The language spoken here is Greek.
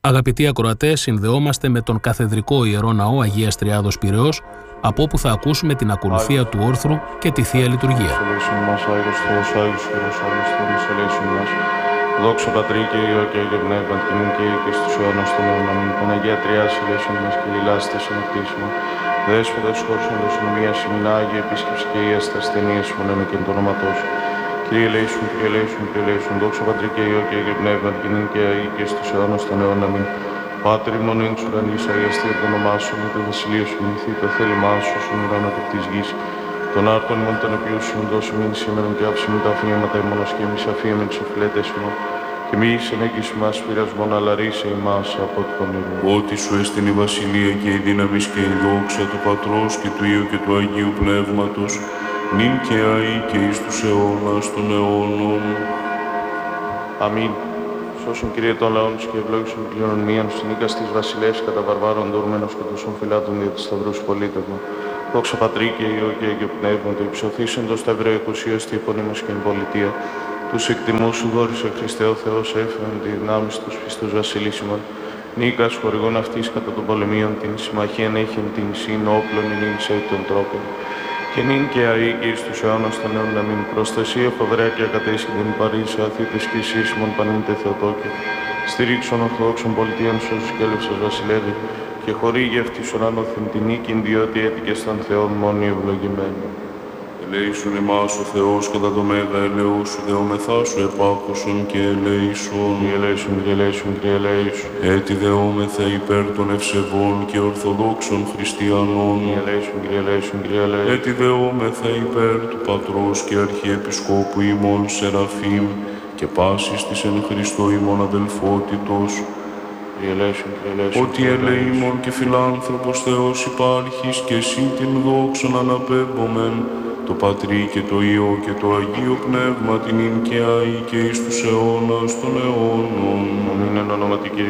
Αγαπητοί ακροατές, συνδεόμαστε με τον Καθεδρικό Ιερό Ναό Αγίας Τριάδος Πειραιώς, από όπου θα ακούσουμε την ακολουθία του όρθρου και τη Θεία Λειτουργία. Δόξα Πατρί και Υιό και Αγίο Πνεύμα, κοινήν και στους αιώνας των αιώνων. Παναγία Τριάς, ηλέσον μας και λιλάστε συνεκτήσιμα. Δέσποτας χώρσον δοσονομίας, ημινά, Άγιε επίσκεψη και Υιάς, τα ασθενείας μονέμε και εν το όνομα Τόσου. Κύριε ελέησον, Κύριε ελέησον, Κύριε ελέησον. Δόξα Πατρί και Υιό και Αγίο Πνεύμα, κοινήν και Αγίο και στους αιώνας των αιώνων. Αμήν. Πάτερ ημών εν τους ουρανείς, αγιαστεί το όνομά σου, με το βασιλείο σου μυθεί, το θέλημά σου, στον ουρανό και της γης. Τον άρτον ημών τον επιούσιον δώσου μην σήμερα και άψιμη τα αφήματα ημώνας και εμείς αφήμεν τους οφειλέτες ημών. Και μη ενέγγιση μας πειρασμόν, αλλά ρίσε ημάς από το πονηρό. Ότι σου έστειν η βασιλεία και η δύναμη και η δόξα του Πατρός και του Υιού και του Αγίου Πνεύματος, νυν και αεί και εις τους αιώνας των αιώνων. Αμήν. Σώσον Κύριε των λαών και ευλόγησον κληρονομίαν του νίκας της βασιλεύς κατά βαρβάρων δορμένος και τόσων φυλάτων δια της σταυρούς πολίτευμα. Δόξα Πατρί και Υιό και Αγίο Πνεύμα, το υψωθήσεντος τα ευρωεκουσία στη υπονήμως και εν πολιτεία. Τους εκτιμούς σου δόρισε Χριστέ ο Θεός έφεραν τη δυνάμεις τους πιστούς βασιλίσιμων. Νίκας χορηγών αυτής κατά των πολεμίων την συμμαχίαν έχειν την σύν όπλων νυν σε των τρόπων. Και νυν και αεί και εις τους αιώνας των αιώνων να μην προστασία φοβρέα και ακατέσχυντην παρήσα αθήτες και εσύσιμων πανήντε Θεοτόκη. Στηρίξον ορθοδόξων πολιτείων σώσους και έλευσας βασιλεύει και χορήγει αυτής οράνωθεν την νίκην διότι έτυχε στον Θεόν μόνοι ευλογημένοι. Ελέησον εμάς ο Θεός κατά το μέγα ελεός σου, δεόμεθά σου επάκουσον και ελέησον. Κύριε ελέησον, Κύριε ελέησον, Κύριε ελέησον. Έτσι δεόμεθα υπέρ των ευσεβών και ορθοδόξων χριστιανών. Κύριε ελέησον, Κύριε ελέησον, Κύριε ελέησον. Έτσι δεόμεθα υπέρ του Πατρός και Αρχιεπισκόπου ημών Σεραφείμ και πάσης της εν Χριστώ ημών αδελφότητος. Ότι ελεήμων και φιλάνθρωπος Θεός υπάρχεις και εσύ την δόξον αναπέμπομεν, το Πατρί και το Υιό και το Αγίο Πνεύμα την ειν και αεί και εις τους αιώνας των αιώνων. Αμήν εν ονόματι Κυρίου